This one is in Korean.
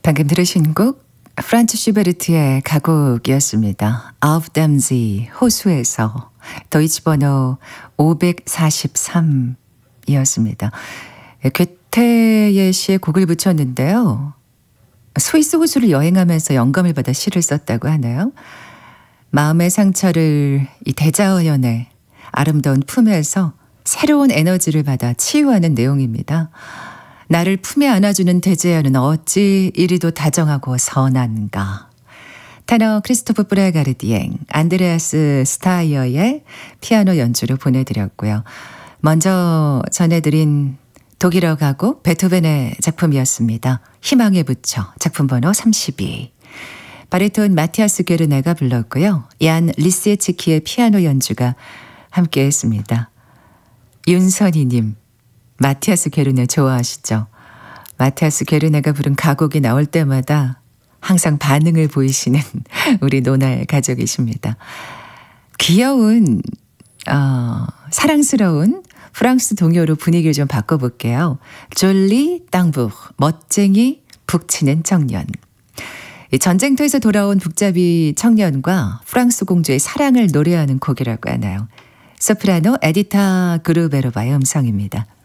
방금 들으신 곡 프란츠 슈베르트의 가곡이었습니다. Auf dem See, 호수에서 도이치 번호 543이었습니다. 괴테의 시에 곡을 붙였는데요. 스위스 호수를 여행하면서 영감을 받아 시를 썼다고 하네요. 마음의 상처를 이 대자연의 아름다운 품에서 새로운 에너지를 받아 치유하는 내용입니다. 나를 품에 안아주는 대자연은 어찌 이리도 다정하고 선한가. 테너 크리스토프 브레가르디엥, 안드레아스 스타이어의 피아노 연주로 보내드렸고요. 먼저 전해드린 독일어 가곡 베토벤의 작품이었습니다. 희망의 부처, 작품 번호 32. 바리톤 마티아스 게르네가 불렀고요. 얀 리세츠키의 피아노 연주가 함께했습니다. 윤선희님, 마티아스 게르네 좋아하시죠? 마티아스 게르네가 부른 가곡이 나올 때마다 항상 반응을 보이시는 우리 노날 가족이십니다. 귀여운 사랑스러운 프랑스 동요로 분위기를 좀 바꿔볼게요. 졸리 땅부, 멋쟁이 북치는 청년. 전쟁터에서 돌아온 북잡이 청년과 프랑스 공주의 사랑을 노래하는 곡이라고 하나요. 소프라노 에디타 그루베로바의 음성입니다.